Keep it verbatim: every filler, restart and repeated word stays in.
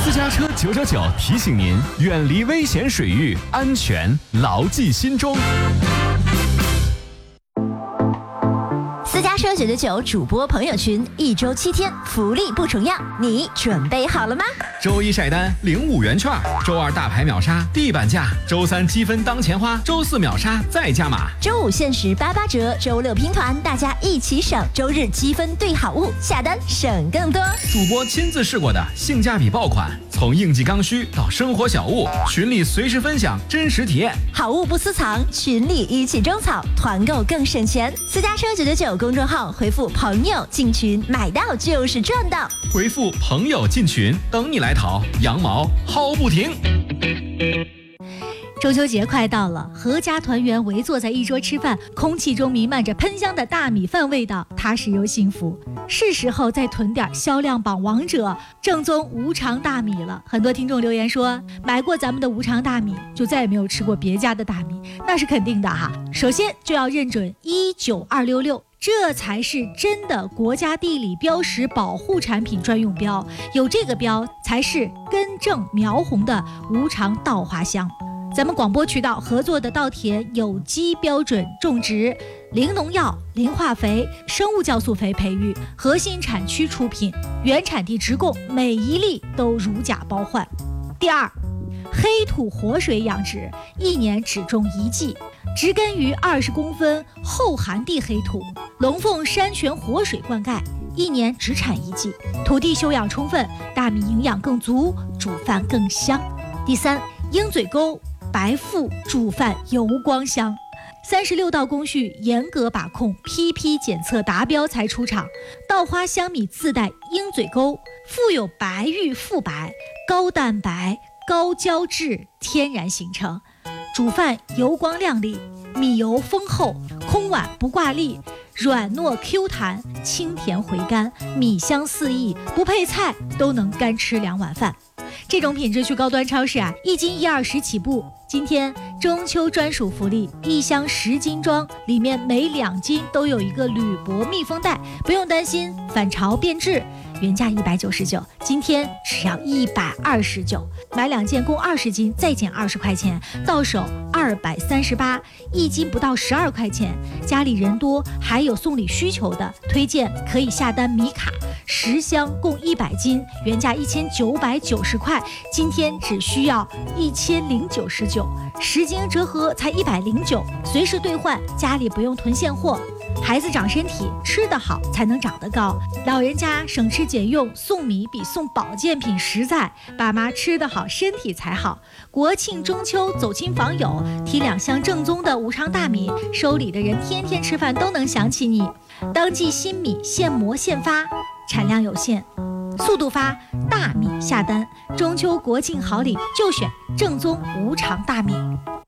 私家车九九九提醒您，远离危险水域，安全牢记心中。 私家车九九九主播朋友群，一周七天，福利不重样，你准备好了吗？ 周一晒单领五元券，周二大牌秒杀地板价，周三积分当钱花，周四秒杀再加码， 周五限时八八折，周六拼团，大家一起省，周日积分兑好物，下单省更多。 主播亲自试过的性价比爆款，从应季刚需到生活小物，群里随时分享真实体验， 好物不私藏，群里一起种草，团购更省钱。私家车九九九公众号回复朋友进群，买到就是赚到。 回复朋友进群，等你来淘，羊毛薅不停。 中秋节快到了，阖家团圆围坐在一桌吃饭，空气中弥漫着喷香的大米饭味道，踏实又幸福。是时候再囤点销量榜王者正宗无常大米了。很多听众留言说，买过咱们的无常大米，就再也没有吃过别家的大米，那是肯定的哈。首先就要认准一九二六六。这才是真的国家地理标识保护产品专用标，有这个标才是根正苗红的无常稻花香。咱们广播渠道合作的稻田有机标准种植，零农药、零化肥、生物酵素肥培育，核心产区出品，原产地直供，每一粒都如假包换。第二，黑土活水养殖，一年只种一季，植根于二十公分厚寒地黑土，龙凤山泉活水灌溉，一年只产一季，土地休养充分，大米营养更足，煮饭更香。第三，鹰嘴沟白腹煮饭油光香，三十六道工序严格把控，批批检测达标才出厂。稻花香米自带鹰嘴沟，富有白玉富白，高蛋白高胶质天然形成，煮饭油光亮丽，米油丰厚，空碗不挂粒，软糯 Q 弹，清甜回甘，米香四溢，不配菜都能干吃两碗饭。这种品质去高端超市啊，一斤一二十起步。今天中秋专属福利，一箱十斤装，里面每两斤都有一个铝箔密封袋，不用担心反潮变质。原价一百九十九，今天只要一百二十九，买两件共二十斤，再减二十块钱，到手二百三十八，一斤不到十二块钱。家里人多，还有送礼需求的，推荐可以下单米卡，十箱共一百斤，原价一千九百九十块，今天只需要一千零九十九，十斤折合才一百零九，随时兑换，家里不用囤现货。孩子长身体，吃得好才能长得高，老人家省吃俭用，送米比送保健品实在，爸妈吃得好身体才好。国庆中秋走亲访友，提两箱正宗的无常大米，收礼的人天天吃饭都能想起你。当季新米现磨现发，产量有限，速度发，大米下单，中秋国庆好礼就选正宗无常大米。